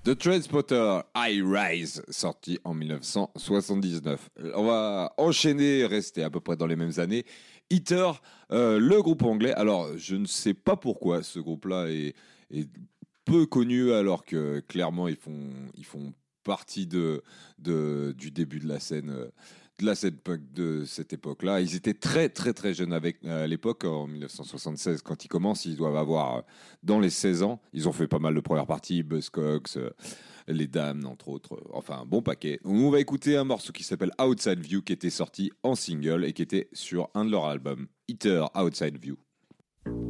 The Transporter I Rise, sorti en 1979. On va enchaîner, rester à peu près dans les mêmes années. Heather, le groupe anglais. Alors, je ne sais pas pourquoi ce groupe-là est peu connu, alors que clairement, ils font partie du début de la scène punk de cette époque-là. Ils étaient très, très, très jeunes à l'époque, en 1976, quand ils commencent. Ils doivent avoir dans les 16 ans. Ils ont fait pas mal de premières parties, Buzzcocks, les Dames, entre autres. Enfin, un bon paquet. On va écouter un morceau qui s'appelle Outside View, qui était sorti en single et qui était sur un de leurs albums, Heather Outside View.